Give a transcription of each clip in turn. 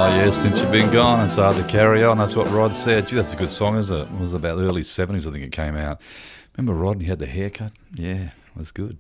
Yes, since you've been gone, it's hard to carry on. That's what Rod said. Gee, that's a good song, isn't it? It was about the early 70s, I think it came out. Remember Rod, he had the haircut? Yeah, it was good.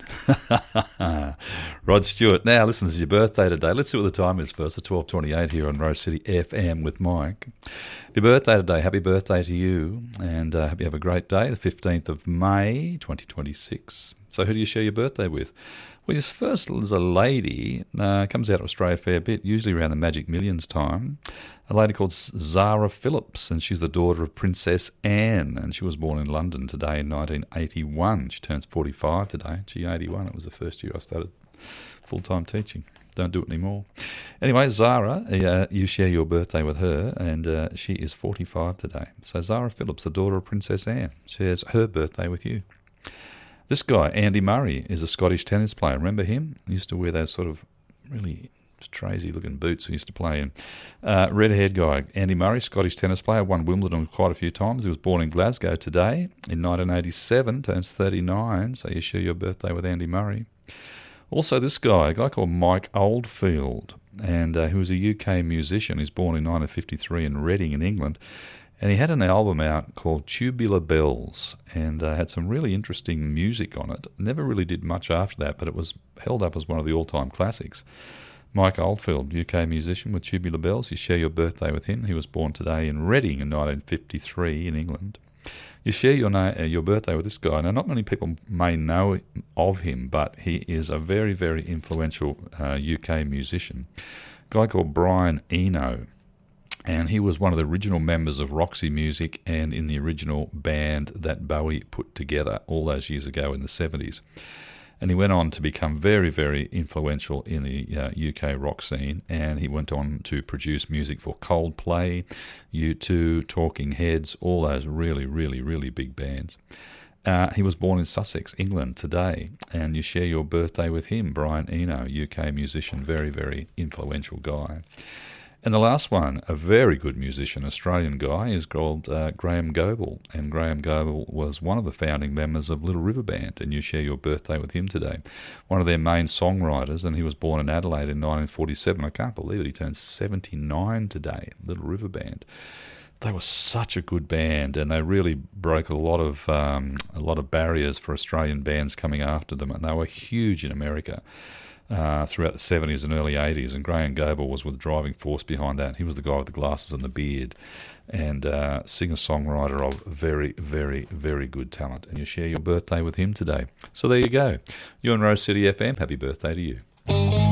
Rod Stewart. Now, listen, it's your birthday today. Let's see what the time is first. It's 12:28 here on Rose City FM with Mike. Happy birthday today. Happy birthday to you. And hope you have a great day, the 15th of May, 2026. So who do you share your birthday with? Well, first there's a lady, comes out of Australia a fair bit, usually around the Magic Millions time, a lady called Zara Phillips, and she's the daughter of Princess Anne, and she was born in London today in 1981. She turns 45 today. She 81. It was the first year I started full-time teaching. Don't do it anymore. Anyway, Zara, you share your birthday with her, and she is 45 today. So Zara Phillips, the daughter of Princess Anne, shares her birthday with you. This guy, Andy Murray, is a Scottish tennis player. Remember him? He used to wear those sort of really crazy-looking boots he used to play in. Red-haired guy, Andy Murray, Scottish tennis player, won Wimbledon quite a few times. He was born in Glasgow today in 1987, turns 39, so you share your birthday with Andy Murray. Also this guy, a guy called Mike Oldfield, and who was a UK musician. He's born in 1953 in Reading in England. And he had an album out called Tubular Bells and had some really interesting music on it. Never really did much after that, but it was held up as one of the all-time classics. Mike Oldfield, UK musician with Tubular Bells. You share your birthday with him. He was born today in Reading in 1953 in England. You share your birthday with this guy. Now, not many people may know of him, but he is a very, very influential UK musician. A guy called Brian Eno. And he was one of the original members of Roxy Music and in the original band that Bowie put together all those years ago in the 70s. And he went on to become very, very influential in the UK rock scene. And he went on to produce music for Coldplay, U2, Talking Heads, all those really, really, really big bands. He was born in Sussex, England today. And you share your birthday with him, Brian Eno, UK musician, very, very influential guy. And the last one, a very good musician, Australian guy, is called Graham Goble. And Graham Goble was one of the founding members of Little River Band, and you share your birthday with him today. One of their main songwriters, and he was born in Adelaide in 1947. I can't believe it, he turns 79 today, Little River Band. They were such a good band, and they really broke a lot of barriers for Australian bands coming after them, and they were huge in America. Throughout the 70s and early 80s, and Graham Goble was the driving force behind that. He was the guy with the glasses and the beard, and singer-songwriter of very, very, very good talent. And you share your birthday with him today. So there you go. You're on Rose City FM. Happy birthday to you.